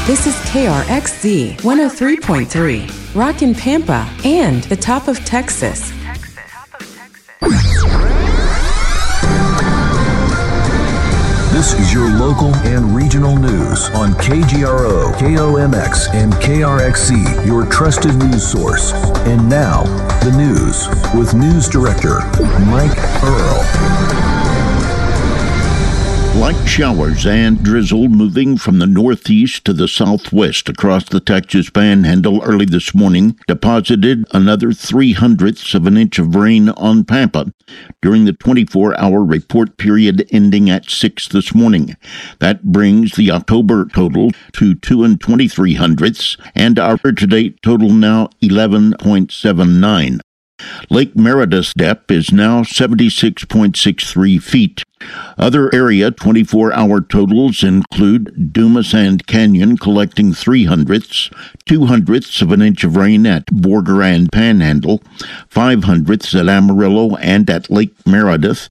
This is KRXZ 103.3, Rockin' Pampa, and the top of Texas. This is your local and regional news on KGRO, KOMX, and KRXC, your trusted news source. And now, the news with News Director Mike Earl. Light showers and drizzle moving from the northeast to the southwest across the Texas Panhandle early this morning deposited another 0.03 of an inch of rain on Pampa during the 24-hour report period ending at 6 this morning. That brings the October total to 2 23/100ths and our year-to-date total now 11.79. Lake Meredith's depth is now 76.63 feet. Other area 24-hour totals include Dumas and Canyon collecting 0.03, 2/100ths of an inch of rain at Borger and Panhandle, 0.05 at Amarillo and at Lake Meredith,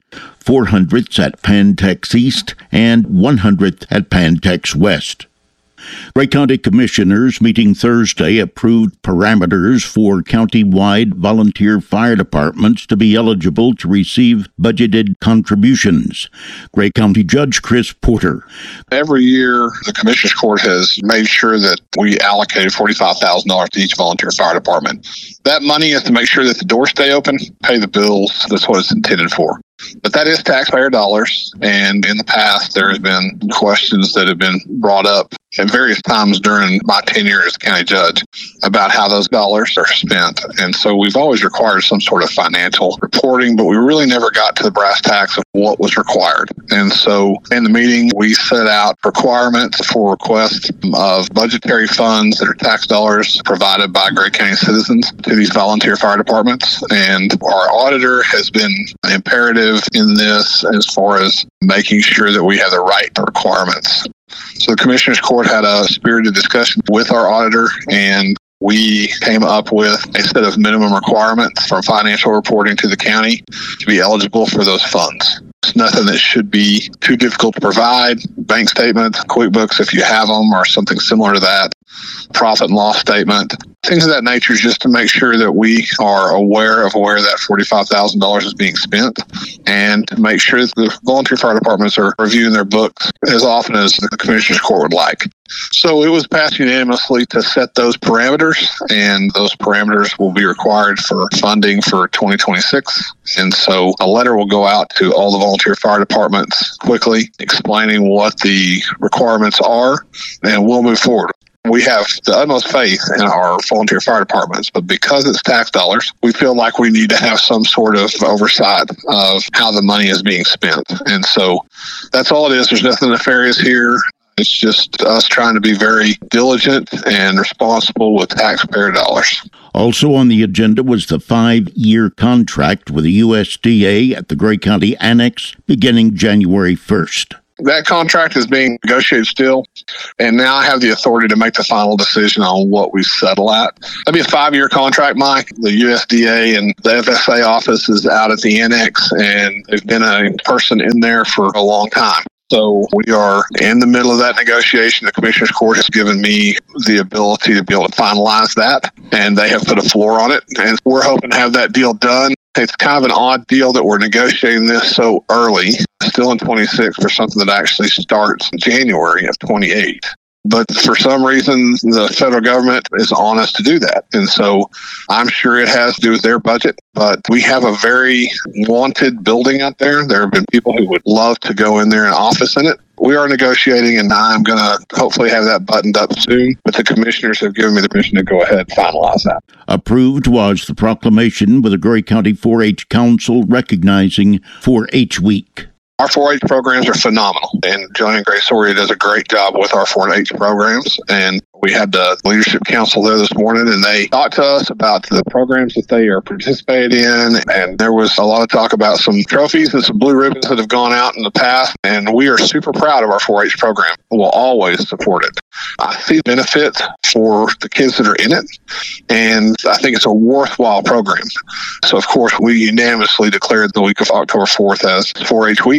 0.04 at Pantex East, and 1/100th at Pantex West. Gray County Commissioners meeting Thursday approved parameters for county-wide volunteer fire departments to be eligible to receive budgeted contributions. Gray County Judge Chris Porter. Every year, the Commissioners Court has made sure that we allocated $45,000 to each volunteer fire department. That money is to make sure that the doors stay open, pay the bills. That's what it's intended for. But that is taxpayer dollars, and in the past there has been questions that have been brought up at various times during my tenure as county judge about how those dollars are spent. And so we've always required some sort of financial reporting, but we really never got to the brass tacks of what was required. And so in the meeting, we set out requirements for requests of budgetary funds that are tax dollars provided by Gray County citizens to these volunteer fire departments. And our auditor has been imperative in this as far as making sure that we have the right requirements. So the Commissioners Court had a spirited discussion with our auditor, and we came up with a set of minimum requirements for financial reporting to the county to be eligible for those funds. It's nothing that should be too difficult to provide. Bank statements, QuickBooks, if you have them, or something similar to that. Profit and loss statement. Things of that nature, just to make sure that we are aware of where that $45,000 is being spent, and to make sure that the volunteer fire departments are reviewing their books as often as the Commissioners Court would like. So it was passed unanimously to set those parameters, and those parameters will be required for funding for 2026. And so a letter will go out to all the volunteer fire departments quickly explaining what the requirements are, and we'll move forward. We have the utmost faith in our volunteer fire departments, but because it's tax dollars, we feel like we need to have some sort of oversight of how the money is being spent. And so that's all it is. There's nothing nefarious here. It's just us trying to be very diligent and responsible with taxpayer dollars. Also on the agenda was the 5-year contract with the USDA at the Gray County Annex beginning January 1st. That contract is being negotiated still, and now I have the authority to make the final decision on what we settle at. That'll be a 5-year contract, Mike. The USDA and the FSA office is out at the annex, and there's been a person in there for a long time. So we are in the middle of that negotiation. The Commissioners Court has given me the ability to be able to finalize that, and they have put a floor on it, and we're hoping to have that deal done. It's kind of an odd deal that we're negotiating this so early, still in 26, for something that actually starts in January of 28. But for some reason, the federal government is on us to do that. And so I'm sure it has to do with their budget. But we have a very wanted building out there. There have been people who would love to go in there and office in it. We are negotiating, and I'm going to hopefully have that buttoned up soon. But the commissioners have given me the permission to go ahead and finalize that. Approved was the proclamation with the Gray County 4-H Council recognizing 4-H Week. Our 4-H programs are phenomenal, and Joanne Gray Soria does a great job with our 4-H programs. And we had the leadership council there this morning, and they talked to us about the programs that they are participating in. And there was a lot of talk about some trophies and some blue ribbons that have gone out in the past. And we are super proud of our 4-H program. We'll always support it. I see benefits for the kids that are in it, and I think it's a worthwhile program. So, of course, we unanimously declared the week of October 4th as 4-H week.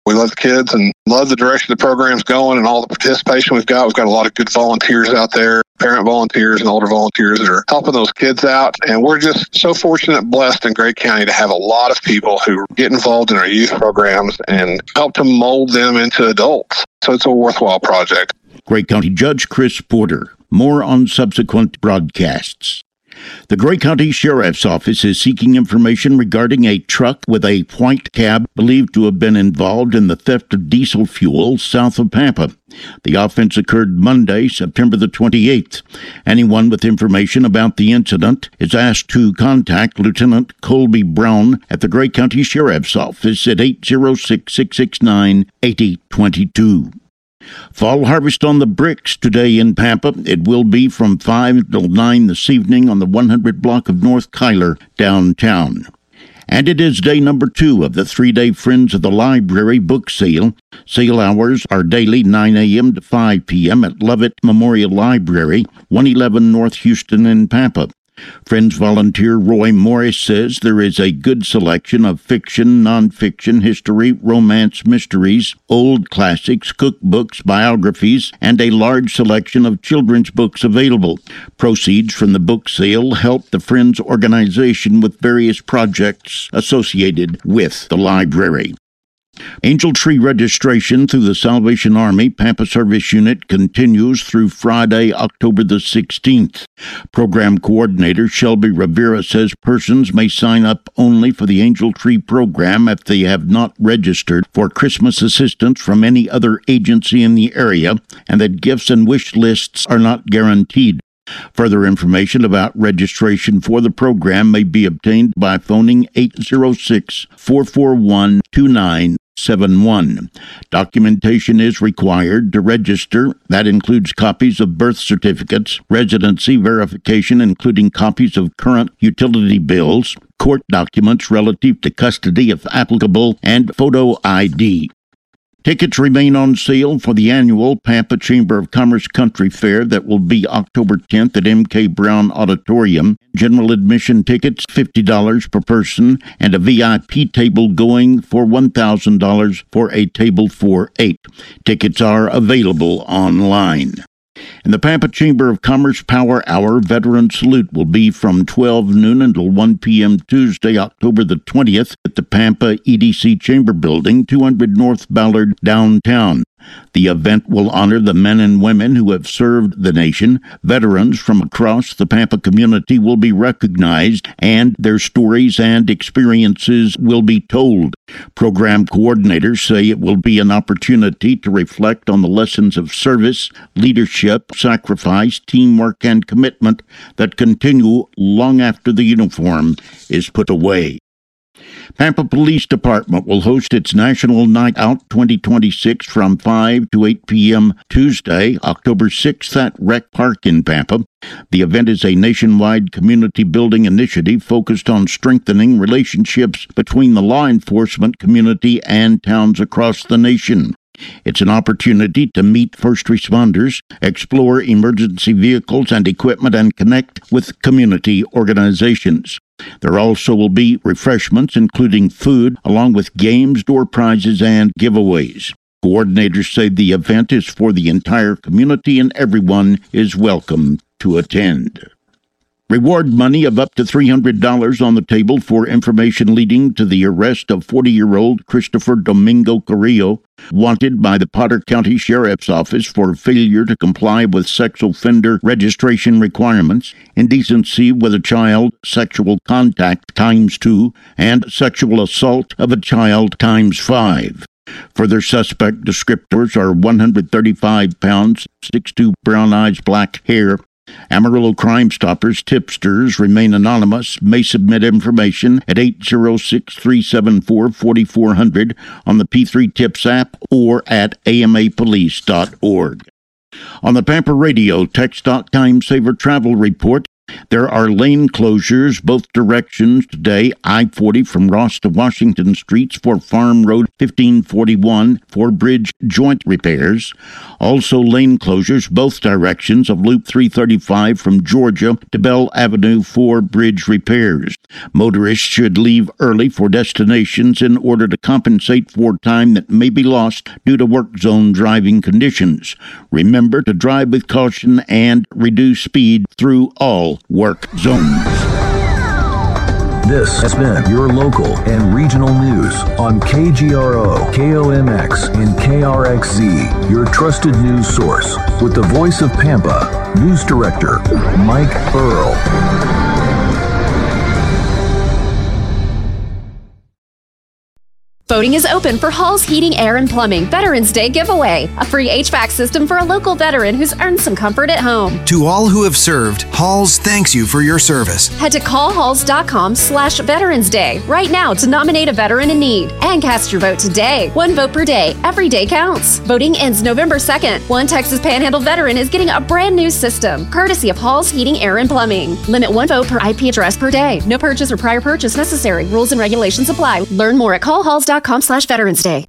We love the kids and love the direction the program's going and all the participation we've got. We've got a lot of good volunteers out there, parent volunteers and older volunteers that are helping those kids out. And we're just so fortunate and blessed in Gray County to have a lot of people who get involved in our youth programs and help to mold them into adults. So it's a worthwhile project. Gray County Judge Chris Porter. More on subsequent broadcasts. The Gray County Sheriff's Office is seeking information regarding a truck with a white cab believed to have been involved in the theft of diesel fuel south of Pampa. The offense occurred Monday, September the 28th. Anyone with information about the incident is asked to contact Lieutenant Colby Brown at the Gray County Sheriff's Office at 806-669-8022. Fall harvest on the bricks today in Pampa. It will be from 5 until 9 this evening on the 100 block of North Kyler downtown. And it is day number 2 of the 3-day Friends of the Library book sale. Sale hours are daily 9 a.m. to 5 p.m. at Lovett Memorial Library, 111 North Houston in Pampa. Friends volunteer Roy Morris says there is a good selection of fiction, nonfiction, history, romance, mysteries, old classics, cookbooks, biographies, and a large selection of children's books available. Proceeds from the book sale help the Friends organization with various projects associated with the library. Angel Tree registration through the Salvation Army Pampa Service Unit continues through Friday, October the 16th. Program Coordinator Shelby Rivera says persons may sign up only for the Angel Tree program if they have not registered for Christmas assistance from any other agency in the area, and that gifts and wish lists are not guaranteed. Further information about registration for the program may be obtained by phoning 806-441-2971. Documentation is required to register. That includes copies of birth certificates, residency verification, including copies of current utility bills, court documents relative to custody if applicable, and photo ID. Tickets remain on sale for the annual Pampa Chamber of Commerce Country Fair that will be October 10th at M.K. Brown Auditorium. General admission tickets $50 per person and a VIP table going for $1,000 for a table for 8. Tickets are available online. In the Pampa Chamber of Commerce Power Hour, Veteran Salute will be from 12 noon until 1 p.m. Tuesday, October the 20th at the Pampa EDC Chamber Building, 200 North Ballard, downtown. The event will honor the men and women who have served the nation. Veterans from across the Pampa community will be recognized, and their stories and experiences will be told. Program coordinators say it will be an opportunity to reflect on the lessons of service, leadership, sacrifice, teamwork, and commitment that continue long after the uniform is put away. Pampa Police Department will host its National Night Out 2026 from 5 to 8 p.m. Tuesday, October 6th at Rec Park in Pampa. The event is a nationwide community building initiative focused on strengthening relationships between the law enforcement community and towns across the nation. It's an opportunity to meet first responders, explore emergency vehicles and equipment, and connect with community organizations. There also will be refreshments, including food, along with games, door prizes, and giveaways. Coordinators say the event is for the entire community and everyone is welcome to attend. Reward money of up to $300 on the table for information leading to the arrest of 40-year-old Christopher Domingo Carrillo, wanted by the Potter County Sheriff's Office for failure to comply with sex offender registration requirements, indecency with a child, sexual contact ×2, and sexual assault of a child ×5. Further suspect descriptors are 135 pounds, 6'2", brown eyes, black hair. Amarillo Crime Stoppers tipsters remain anonymous, may submit information at 806-374-4400 on the P3 Tips app or at amapolice.org. On the Pampa Radio Text Time Saver Travel Report, There are lane closures both directions today. I-40 from Ross to Washington Streets for Farm Road 1541 for bridge joint repairs. Also lane closures both directions of Loop 335 from Georgia to Bell Avenue for bridge repairs. Motorists should leave early for destinations in order to compensate for time that may be lost due to work zone driving conditions. Remember to drive with caution and reduce speed through all work zones. This has been your local and regional news on KGRO, KOMX, and KRXZ, your trusted news source. With the voice of Pampa, News Director Mike Earl. Voting is open for Hall's Heating, Air, and Plumbing Veterans Day giveaway, a free HVAC system for a local veteran who's earned some comfort at home. To all who have served, Hall's thanks you for your service. Head to callhalls.com/Veterans Day right now to nominate a veteran in need and cast your vote today. One vote per day. Every day counts. Voting ends November 2nd. One Texas Panhandle veteran is getting a brand new system, courtesy of Hall's Heating, Air, and Plumbing. Limit one vote per IP address per day. No purchase or prior purchase necessary. Rules and regulations apply. Learn more at callhalls.com/Veterans Day.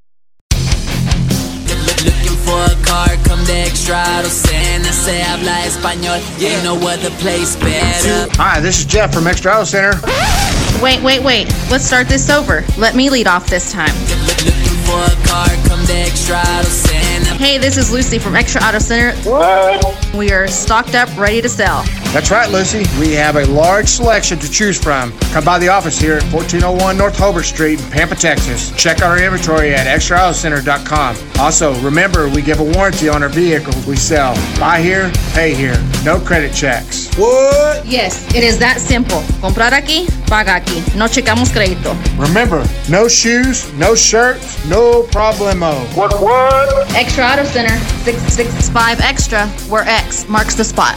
Looking for a car, come to Extra Auto Center. Se habla español, ain't no other place better. Hi, this is Jeff from Extra Auto Center. Wait. Let's start this over. Let me lead off this time. Looking for a car, come to Extra Auto Center. Hey, this is Lucy from Extra Auto Center. What? We are stocked up, ready to sell. That's right, Lucy. We have a large selection to choose from. Come by the office here at 1401 North Hobart Street in Pampa, Texas. Check out our inventory at extraautocenter.com. Also, remember, we give a warranty on our vehicles we sell. Buy here, pay here. No credit checks. What? Yes, it is that simple. Comprar aquí, paga aquí. No checamos crédito. Remember, no shoes, no shirts, no problemo. What? Extra Auto Center, 665 Extra, where X marks the spot.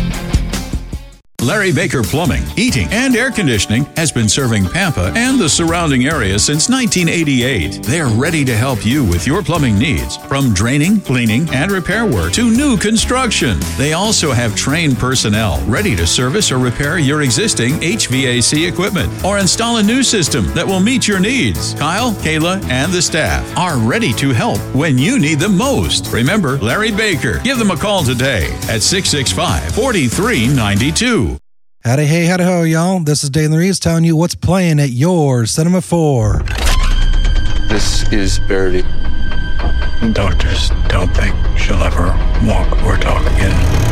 Larry Baker Plumbing, Heating, and Air Conditioning has been serving Pampa and the surrounding area since 1988. They're ready to help you with your plumbing needs, from draining, cleaning, and repair work to new construction. They also have trained personnel ready to service or repair your existing HVAC equipment or install a new system that will meet your needs. Kyle, Kayla, and the staff are ready to help when you need them most. Remember Larry Baker. Give them a call today at 665-4392. Howdy hey, howdy ho, y'all. This is Dane Reeves telling you what's playing at your Cinema 4. This is Verity. Doctors don't think she'll ever walk or talk again.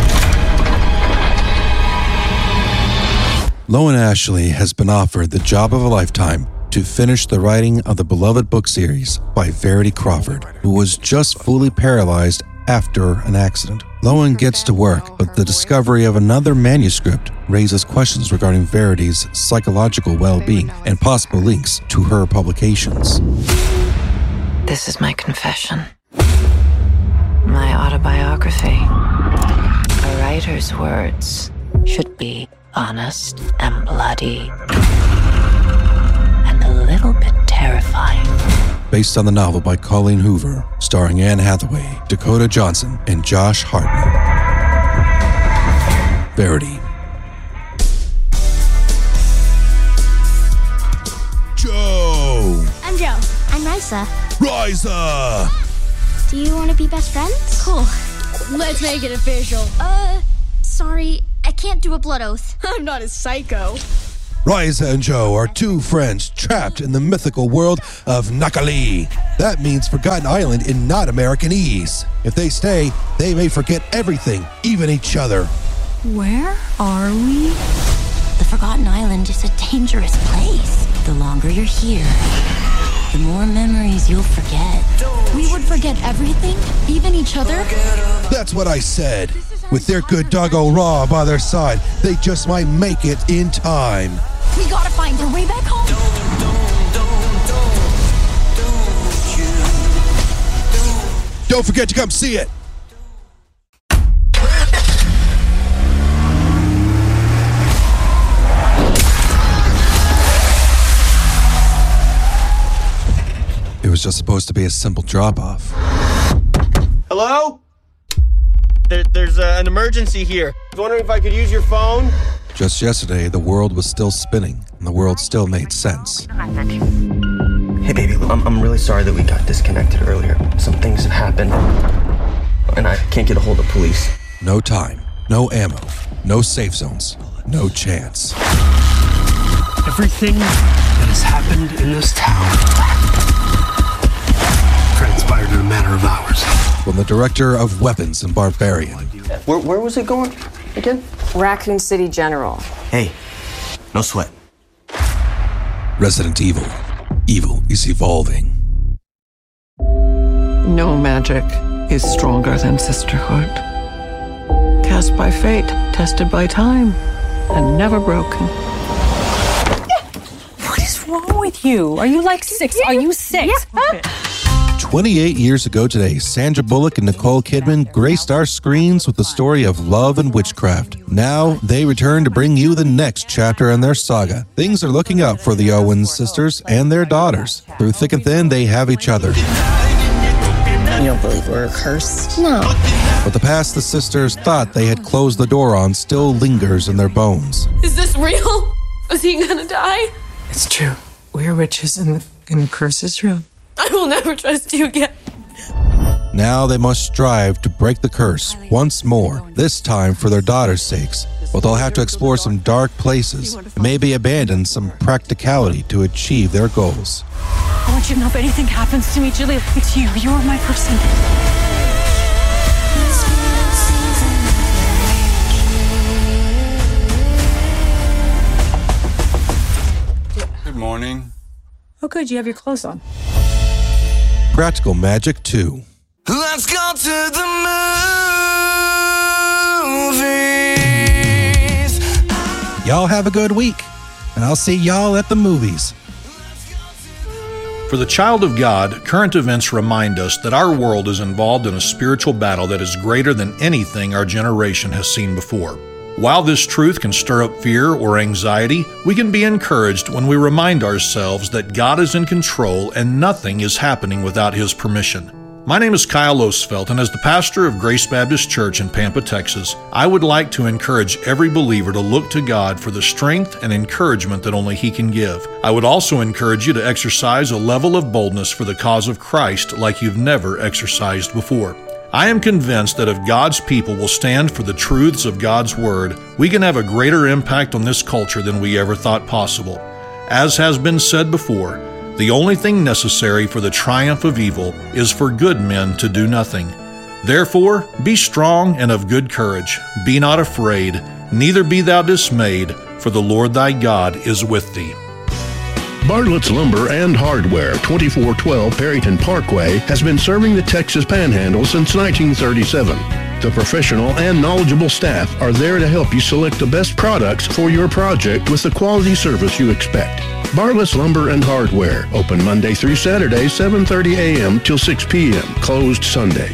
Lowen Ashley has been offered the job of a lifetime to finish the writing of the beloved book series by Verity Crawford, who was just fully paralyzed after an accident. Lowen gets to work, but the discovery of another manuscript raises questions regarding Verity's psychological well-being and possible links to her publications. This is my confession. My autobiography. A writer's words should be honest and bloody. And a little bit terrifying. Based on the novel by Colleen Hoover, starring Anne Hathaway, Dakota Johnson, and Josh Hartnett. Verity. Joe! I'm Joe. I'm Risa. Risa! Do you want to be best friends? Cool. Let's make it official. Sorry, I can't do a blood oath. I'm not a psycho. Risa and Joe are two friends trapped in the mythical world of Nakali. That means Forgotten Island in not Americanese. If they stay, they may forget everything, even each other. Where are we? The Forgotten Island is a dangerous place. The longer you're here, the more memories you'll forget. We would forget everything? Even each other? That's what I said. With their good doggo Raw by their side, they just might make it in time. We gotta find our way back home. Don't forget to come see it. It was just supposed to be a simple drop-off. Hello? There's an emergency here. I was wondering if I could use your phone. Just yesterday, the world was still spinning, and the world still made sense. Hey, baby, I'm really sorry that we got disconnected earlier. Some things have happened, and I can't get a hold of police. No time, no ammo, no safe zones, no chance. Everything that has happened in this town transpired in a matter of hours. From the director of Weapons and Barbarian. Where was it going again? Raccoon City General. Hey, no sweat. Resident Evil. Evil is evolving. No magic is stronger than sisterhood. Cast by fate, tested by time, and never broken. What is wrong with you? Are you like 6? Are you 6? Yeah. 28 years ago today, Sandra Bullock and Nicole Kidman graced our screens with the story of love and witchcraft. Now, they return to bring you the next chapter in their saga. Things are looking up for the Owens sisters and their daughters. Through thick and thin, they have each other. You don't believe we're cursed? No. But the past the sisters thought they had closed the door on still lingers in their bones. Is this real? Is he gonna die? It's true. We are witches and the curse is real. I will never trust you again. Now they must strive to break the curse once more, this time for their daughters' sakes. But they'll have to explore some dark places and maybe abandon some practicality to achieve their goals. I want you to know if anything happens to me, Julia, it's you. You're my person. Good morning. Oh, good. You have your clothes on. Practical Magic 2. Let's go to the movies. Y'all have a good week, and I'll see y'all at the movies. For the child of God, current events remind us that our world is involved in a spiritual battle that is greater than anything our generation has seen before. While this truth can stir up fear or anxiety, we can be encouraged when we remind ourselves that God is in control and nothing is happening without His permission. My name is Kyle Osfeld, and as the pastor of Grace Baptist Church in Pampa, Texas, I would like to encourage every believer to look to God for the strength and encouragement that only He can give. I would also encourage you to exercise a level of boldness for the cause of Christ like you've never exercised before. I am convinced that if God's people will stand for the truths of God's Word, we can have a greater impact on this culture than we ever thought possible. As has been said before, the only thing necessary for the triumph of evil is for good men to do nothing. Therefore, be strong and of good courage. Be not afraid, neither be thou dismayed, for the Lord thy God is with thee. Bartlett's Lumber and Hardware, 2412 Perryton Parkway, has been serving the Texas Panhandle since 1937. The professional and knowledgeable staff are there to help you select the best products for your project with the quality service you expect. Bartlett's Lumber and Hardware, open Monday through Saturday, 7:30 a.m. till 6 p.m., closed Sunday.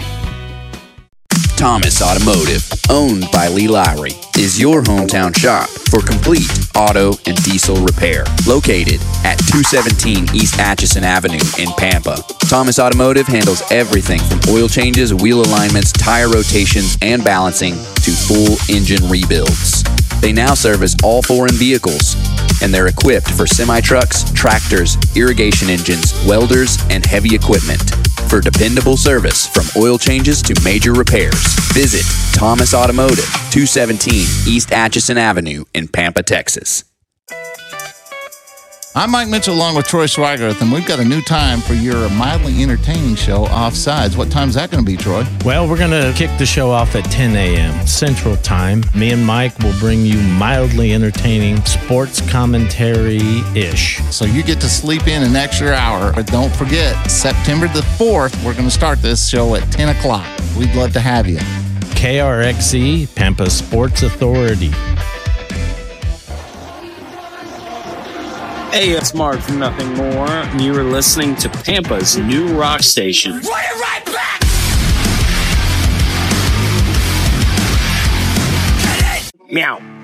Thomas Automotive, owned by Lee Lowry, is your hometown shop for complete auto and diesel repair. Located at 217 East Atchison Avenue in Pampa. Thomas Automotive handles everything from oil changes, wheel alignments, tire rotations, and balancing to full engine rebuilds. They now service all foreign vehicles, and they're equipped for semi-trucks, tractors, irrigation engines, welders, and heavy equipment. For dependable service from oil changes to major repairs, visit Thomas Automotive, 217 East Atchison Avenue in Pampa, Texas. I'm Mike Mitchell along with Troy Swigerth, and we've got a new time for your mildly entertaining show, Offsides. What time's that going to be, Troy? Well, we're going to kick the show off at 10 a.m. Central Time. Me and Mike will bring you mildly entertaining sports commentary-ish. So you get to sleep in an extra hour. But don't forget, September the 4th, we're going to start this show at 10 o'clock. We'd love to have you. KRXE, Pampa Sports Authority. Hey, it's Mark from Nothing More, and you are listening to Pampa's new rock station. Play it right back! Meow.